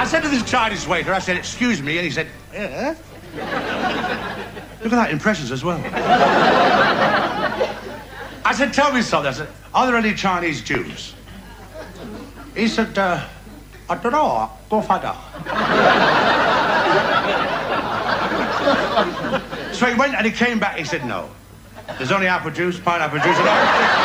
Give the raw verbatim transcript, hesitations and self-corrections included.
said to this Chinese waiter, I said, excuse me, and he said, yeah? Look at that, impressions as well. I said, tell me something. I said, are there any Chinese Jews? He said, uh, I don't know, go find out. So he went and he came back, he said, no. There's only apple juice, pineapple juice, and orange juice.